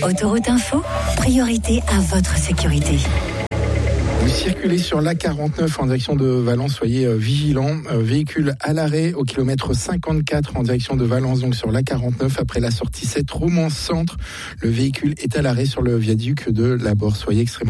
Autoroute Info, priorité à votre sécurité. Vous circulez sur l'A49 en direction de Valence, soyez vigilants. Véhicule à l'arrêt au kilomètre 54 en direction de Valence, donc sur l'A49 après la sortie 7 Romans Centre. Le véhicule est à l'arrêt sur le viaduc de la Bord. Soyez extrêmement